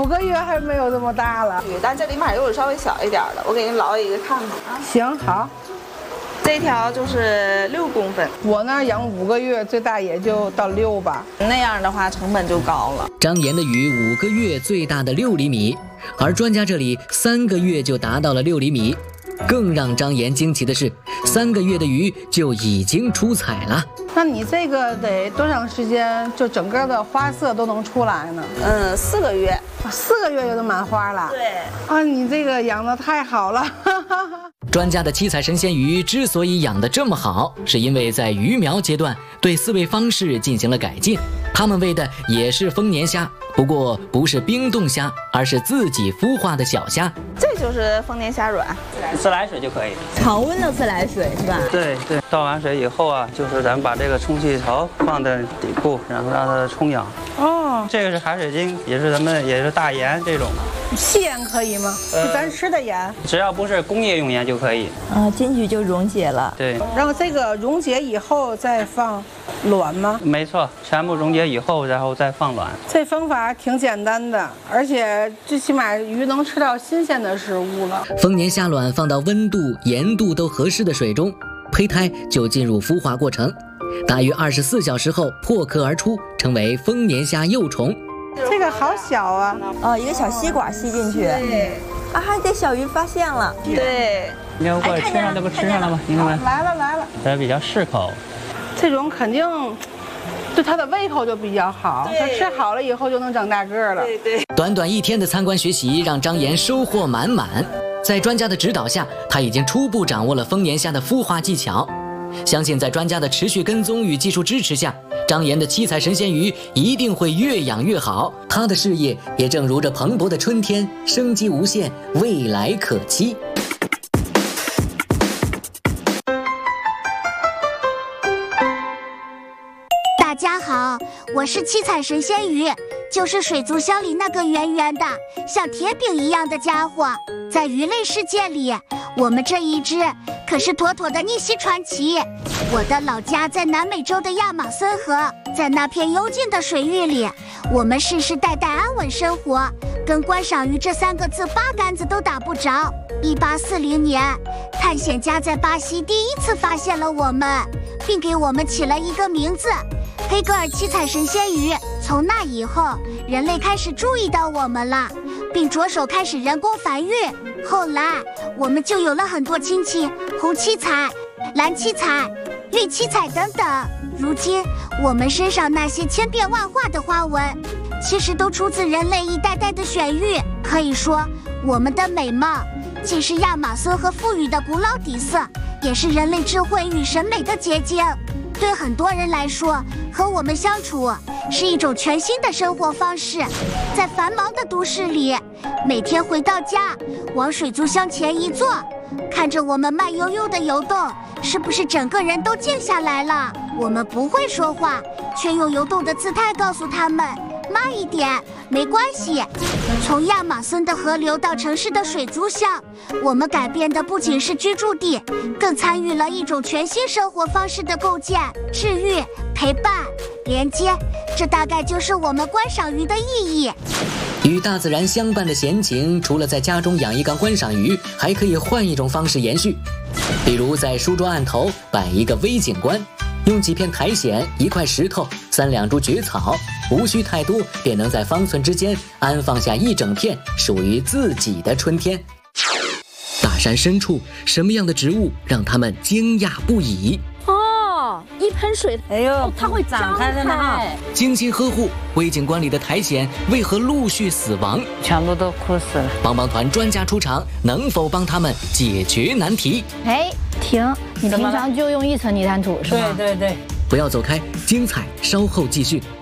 个月还没有这么大了。 但这里面有稍微小一点的，我给您捞一个看看啊。 行，好。 这条就是6公分， 我那儿养5个月，最大也就到6吧。 那样的话成本就高了。 张岩的鱼5个月最大的6厘米，而专家这里3个月就达到了6厘米。更让张岩惊奇的是，3个月的鱼就已经出彩了。 那你这个得多长时间，就整个的花色都能出来呢 ？4个月 ，4个月就能满花了。 对啊，你这个养的太好了。 专家的七彩神仙鱼之所以养得这么好，是因为在鱼苗阶段对饲喂方式进行了改进。他们喂的也是丰年虾，不过不是冰冻虾，而是自己孵化的小虾。 这就是丰年虾卵， 自来水就可以。 常温的自来水是吧？ 对对，倒完水以后啊，就是咱们把这个充气槽放在底部，然后让它充氧。 哦， 这个是海水晶，也是大盐这种。 细盐可以吗？是咱吃的盐， 只要不是工业用盐就可以。 进去就溶解了。 对。 然后这个溶解以后再放卵吗？ 没错，全部溶解以后，然后再放卵。 这方法挺简单的，而且最起码鱼能吃到新鲜的食物了。 丰年虾卵放到温度、盐度都合适的水中，胚胎就进入孵化过程。大约24小时后破壳而出，成为丰年虾幼虫。 这个好小啊！ 一个小吸管吸进去。 对。 啊，这小鱼发现了。 对。 你要过来吃上，这不吃上了吗？你看看。 来了。 它比较适口。 这种肯定对它的胃口就比较好，它吃好了以后就能长大个了。 对。 短短1天的参观学习，让张岩收获满满。在专家的指导下，他已经初步掌握了丰年虾的孵化技巧。相信在专家的持续跟踪与技术支持下，张岩的七彩神仙鱼一定会越养越好。他的事业也正如这蓬勃的春天，生机无限，未来可期。 大家好，我是七彩神仙鱼，就是水族箱里那个圆圆的像铁饼一样的家伙。在鱼类世界里，我们这一只可是妥妥的逆袭传奇。我的老家在南美洲的亚马孙河，在那片幽静的水域里，我们世世代代安稳生活，跟观赏鱼这3个字八竿子都打不着。1840年，探险家在巴西第一次发现了我们，并给我们起了一个名字——黑格尔七彩神仙鱼。从那以后，人类开始注意到我们了，并着手开始人工繁育。后来，我们就有了很多亲戚，红七彩、蓝七彩、绿七彩等等。如今，我们身上那些千变万化的花纹，其实都出自人类一代代的选育。可以说，我们的美貌既是亚马孙河赋予的古老底色，也是人类智慧与审美的结晶。对很多人来说，和我们相处是一种全新的生活方式。在繁忙的都市里，每天回到家，往水族箱前一坐，看着我们慢悠悠的游动，是不是整个人都静下来了？我们不会说话，却用游动的姿态告诉他们慢一点，没关系。从亚马孙的河流到城市的水族箱，我们改变的不仅是居住地，更参与了一种全新生活方式的构建、治愈、陪伴、连接。这大概就是我们观赏鱼的意义。 与大自然相伴的闲情，除了在家中养一缸观赏鱼，还可以换一种方式延续，比如在书桌案头摆一个微景观，用几片苔藓、1块石头、3两株蕨草，无需太多，便能在方寸之间安放下一整片属于自己的春天。大山深处，什么样的植物让他们惊讶不已？ 一盆水，哎呦，它会长开的呢。 精心呵护，微景观里的苔藓为何陆续死亡？ 全部都枯死了。 帮帮团专家出场，能否帮他们解决难题？ 哎，停！你平常就用1层泥滩土是吗？ 对。 不要走开，精彩稍后继续。